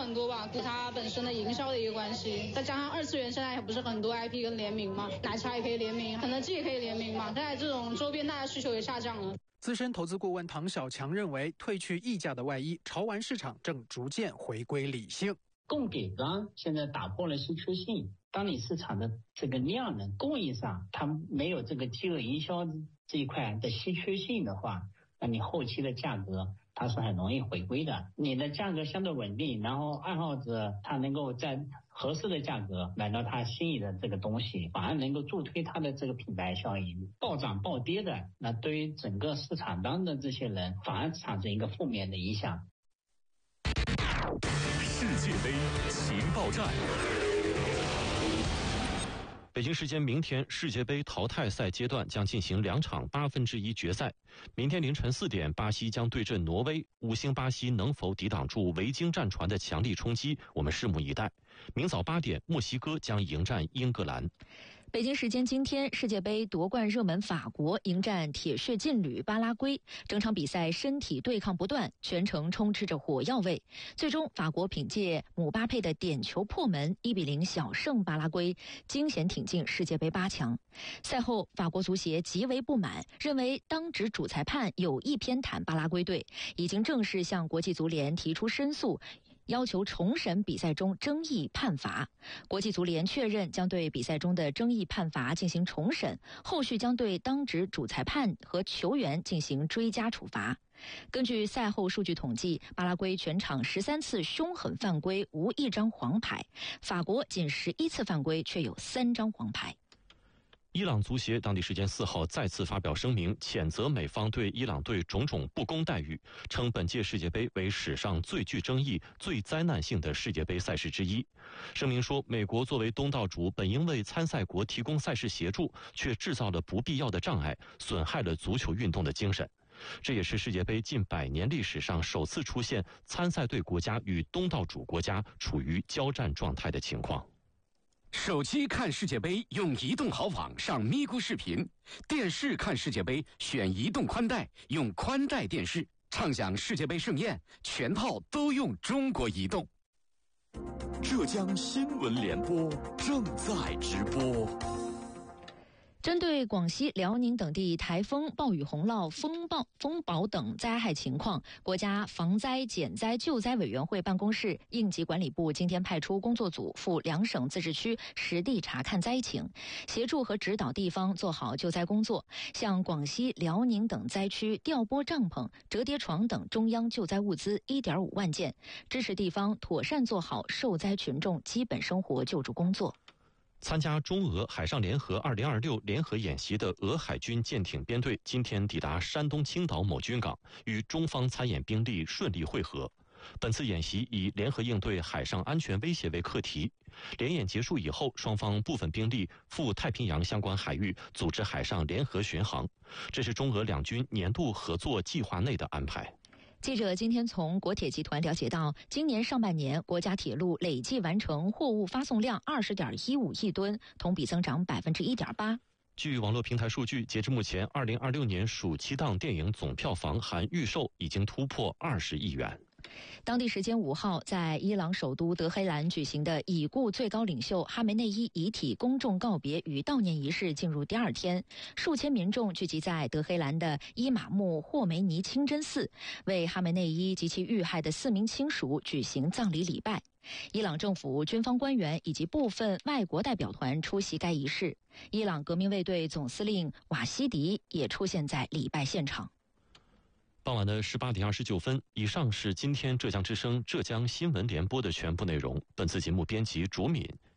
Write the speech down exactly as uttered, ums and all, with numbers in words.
很多吧，跟它本身的营销的一个关系，再加上二次元现在也不是很多 I P 跟联名嘛，奶茶也可以联名，肯德基也可以联名嘛，现在这种周边大家需求也下降了。 资深投资顾问唐小强认为，褪去溢价的外衣，潮玩市场正逐渐回归理性。 供给端现在打破了稀缺性，当你市场的这个量能供应上它没有这个饥饿营销这一块的稀缺性的话，那你后期的价格它是很容易回归的。你的价格相对稳定，然后爱好者他能够在合适的价格买到他心仪的这个东西，反而能够助推他的这个品牌效应。暴涨暴跌的，那对于整个市场当的这些人反而产生一个负面的影响。 世界杯情报站。北京时间明天，世界杯淘汰赛阶段将进行两场八分之一决赛。明天凌晨四点，巴西将对阵挪威。五星巴西能否抵挡住维京战船的强力冲击，我们拭目以待。明早八点，墨西哥将迎战英格兰。 北京时间今天，世界杯夺冠热门法国迎战铁血劲旅巴拉圭，整场比赛身体对抗不断，全程充斥着火药味。最终，法国凭借姆巴佩的点球破门，一比零小胜巴拉圭，惊险挺进世界杯八强。赛后，法国足协极为不满，认为当值主裁判有意偏袒巴拉圭队，已经正式向国际足联提出申诉，要求重审比赛中争议判罚。国际足联确认将对比赛中的争议判罚进行重审，后续将对当值主裁判和球员进行追加处罚。根据赛后数据统计，巴拉圭全场十三次凶狠犯规无一张黄牌，法国仅十一次犯规却有三张黄牌。 伊朗足协当地时间四号再次发表声明，谴责美方对伊朗队种种不公待遇，称本届世界杯为史上最具争议、最灾难性的世界杯赛事之一。声明说，美国作为东道主，本应为参赛国提供赛事协助，却制造了不必要的障碍，损害了足球运动的精神。这也是世界杯近百年历史上首次出现参赛队国家与东道主国家处于交战状态的情况。 手机看世界杯用移动好网上咪咕视频，电视看世界杯选移动宽带，用宽带电视畅享世界杯盛宴，全套都用中国移动。 浙江新闻联播正在直播。 针对广西、辽宁等地台风、暴雨洪涝、风暴、风暴等灾害情况，国家防灾减灾救灾委员会办公室、应急管理部今天派出工作组赴两省自治区实地查看灾情，协助和指导地方做好救灾工作，向广西、辽宁等灾区调拨帐篷、折叠床等中央救灾物资 一点五万件，支持地方妥善做好受灾群众基本生活救助工作。 参加中俄海上联合二零二六联合演习的俄海军舰艇编队今天抵达山东青岛某军港，与中方参演兵力顺利会合。本次演习以联合应对海上安全威胁为课题。联演结束以后，双方部分兵力赴太平洋相关海域组织海上联合巡航，这是中俄两军年度合作计划内的安排。 记者今天从国铁集团了解到，今年上半年国家铁路累计完成货物发送量二十点一五亿吨，同比增长百分之一点八。 据网络平台数据，截至目前，二零二六年暑期档电影总票房含预售已经突破二十亿元。 当地时间五号，在伊朗首都德黑兰举行的已故最高领袖哈梅内伊遗体公众告别与悼念仪式进入第二天，数千民众聚集在德黑兰的伊玛目霍梅尼清真寺，为哈梅内伊及其遇害的四名亲属举行葬礼礼拜。伊朗政府、军方官员以及部分外国代表团出席该仪式，伊朗革命卫队总司令瓦西迪也出现在礼拜现场。 傍晚的十八点二十九分，以上是今天浙江之声浙江新闻联播的全部内容。本次节目编辑卓敏，